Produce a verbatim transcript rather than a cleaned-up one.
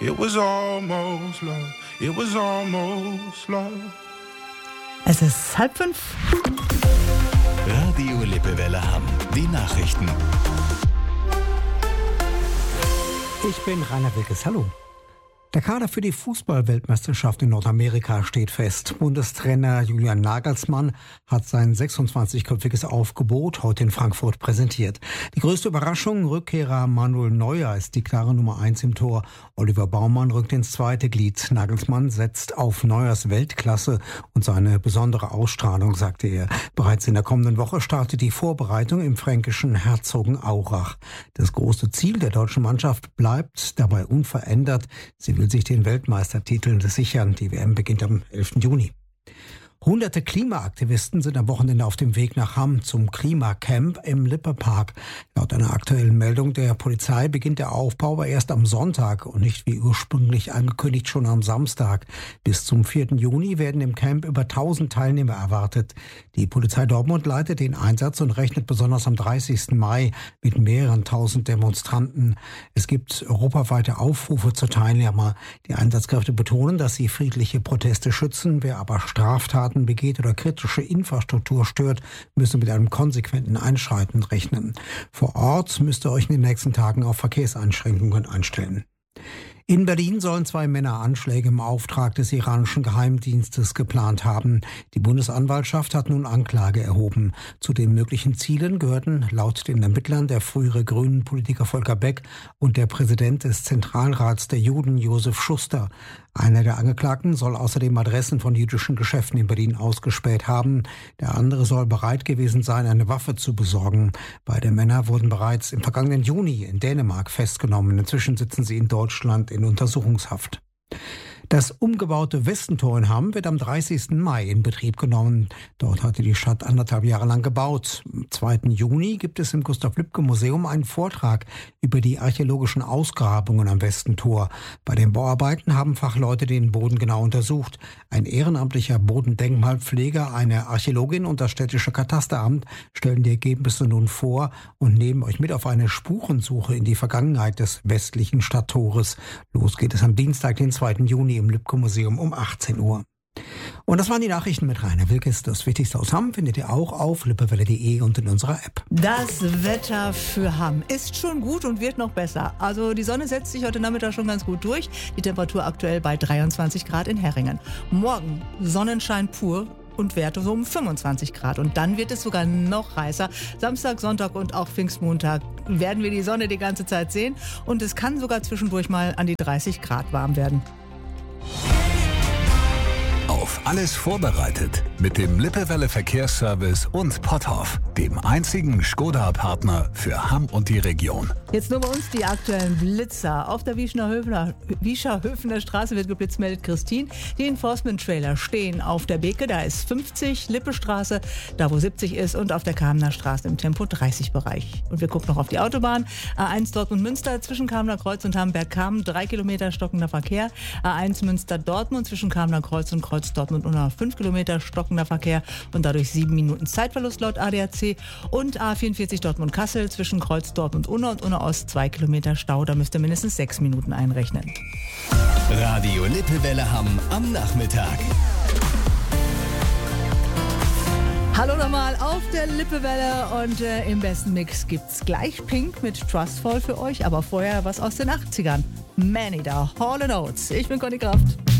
It was almost love. It was almost love. Es ist halb fünf. Radio Lippewelle Hamm. Die Nachrichten. Ich bin Rainer Wilkes. Hallo. Der Kader für die Fußball-Weltmeisterschaft in Nordamerika steht fest. Bundestrainer Julian Nagelsmann hat sein sechsundzwanzigköpfiges Aufgebot heute in Frankfurt präsentiert. Die größte Überraschung, Rückkehrer Manuel Neuer ist die klare Nummer eins im Tor. Oliver Baumann rückt ins zweite Glied. Nagelsmann setzt auf Neuers Weltklasse und seine besondere Ausstrahlung, sagte er. Bereits in der kommenden Woche startet die Vorbereitung im fränkischen Herzogenaurach. Das große Ziel der deutschen Mannschaft bleibt dabei unverändert. Sie will sich den Weltmeistertitel sichern. Die W M beginnt am elften Juni. Hunderte Klimaaktivisten sind am Wochenende auf dem Weg nach Hamm zum Klimacamp im Lippe-Park. Laut einer aktuellen Meldung der Polizei beginnt der Aufbau aber erst am Sonntag und nicht wie ursprünglich angekündigt schon am Samstag. Bis zum vierten Juni werden im Camp über tausend Teilnehmer erwartet. Die Polizei Dortmund leitet den Einsatz und rechnet besonders am dreißigsten Mai mit mehreren tausend Demonstranten. Es gibt europaweite Aufrufe zur Teilnahme. Die Einsatzkräfte betonen, dass sie friedliche Proteste schützen. Wer aber Straftaten begeht oder kritische Infrastruktur stört, müsse mit einem konsequenten Einschreiten rechnen. Vor Ort müsst ihr euch in den nächsten Tagen auf Verkehrseinschränkungen einstellen. In Berlin sollen zwei Männer Anschläge im Auftrag des iranischen Geheimdienstes geplant haben. Die Bundesanwaltschaft hat nun Anklage erhoben. Zu den möglichen Zielen gehörten laut den Ermittlern der frühere Grünen-Politiker Volker Beck und der Präsident des Zentralrats der Juden Josef Schuster. Einer der Angeklagten soll außerdem Adressen von jüdischen Geschäften in Berlin ausgespäht haben. Der andere soll bereit gewesen sein, eine Waffe zu besorgen. Beide Männer wurden bereits im vergangenen Juni in Dänemark festgenommen. Inzwischen sitzen sie in Deutschland in Untersuchungshaft. Das umgebaute Westentor in Hamm wird am dreißigsten Mai in Betrieb genommen. Dort hatte die Stadt anderthalb Jahre lang gebaut. Am zweiten Juni gibt es im Gustav-Lübcke-Museum einen Vortrag über die archäologischen Ausgrabungen am Westentor. Bei den Bauarbeiten haben Fachleute den Boden genau untersucht. Ein ehrenamtlicher Bodendenkmalpfleger, eine Archäologin und das städtische Katasteramt stellen die Ergebnisse nun vor und nehmen euch mit auf eine Spurensuche in die Vergangenheit des westlichen Stadttores. Los geht es am Dienstag, den zweiten Juni im Lübcke-Museum um achtzehn Uhr. Und das waren die Nachrichten mit Rainer Wilkes. Das Wichtigste aus Hamm findet ihr auch auf lippewelle punkt de und in unserer App. Das Wetter für Hamm ist schon gut und wird noch besser. Also die Sonne setzt sich heute Nachmittag schon ganz gut durch. Die Temperatur aktuell bei dreiundzwanzig Grad in Herringen. Morgen Sonnenschein pur und Werte so um fünfundzwanzig Grad. Und dann wird es sogar noch heißer. Samstag, Sonntag und auch Pfingstmontag werden wir die Sonne die ganze Zeit sehen. Und es kann sogar zwischendurch mal an die dreißig Grad warm werden. Auf alles vorbereitet mit dem Lippewelle Verkehrsservice und Potthoff, dem einzigen Skoda-Partner für Hamm und die Region. Jetzt nur bei uns die aktuellen Blitzer. Auf der Wiescherhöfener, Wiescherhöfener Straße wird geblitzt, meldet Christine. Die Enforcement-Trailer stehen auf der Beke, da ist fünfzig, Lippestraße, da wo siebzig ist und auf der Kamener Straße im Tempo dreißig Bereich. Und wir gucken noch auf die Autobahn. A eins Dortmund-Münster zwischen Kamener Kreuz und Hamburg-Kamen, drei Kilometer stockender Verkehr. A eins Münster-Dortmund zwischen Kamener Kreuz und Kreuz Dortmund unter fünf Kilometer stockender Verkehr und dadurch sieben Minuten Zeitverlust laut A D A C. Und A vierundvierzig Dortmund-Kassel zwischen Kreuz Dortmund-Unna und Unna-Ost zwei Kilometer Stau. Da müsst ihr mindestens sechs Minuten einrechnen. Radio Lippewelle Hamm am Nachmittag. Hallo nochmal auf der Lippewelle und äh, im besten Mix gibt's gleich Pink mit Trustful für euch, aber vorher was aus den achtzigern. Manny da, Hall and Oates. Ich bin Conny Kraft.